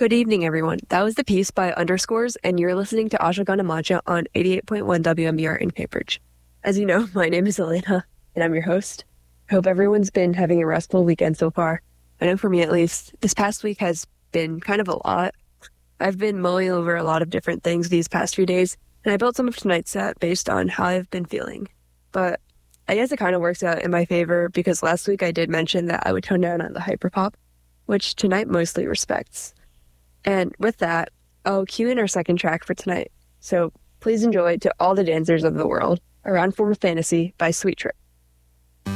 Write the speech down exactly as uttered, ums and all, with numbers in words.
Good evening, everyone. That was the piece by Underscores, and you're listening to Ashwagandha Matcha on eighty-eight point one W M B R in Cambridge. As you know, my name is Elena, and I'm your host. I hope everyone's been having a restful weekend so far. I know for me, at least, this past week has been kind of a lot. I've been mulling over a lot of different things these past few days, and I built some of tonight's set based on how I've been feeling. But I guess it kind of works out in my favor because last week I did mention that I would tone down on the hyperpop, which tonight mostly respects. And with that, I'll cue in our second track for tonight. So please enjoy To All the Dancers of the World, a Round Form of Fantasy by Sweet Trip.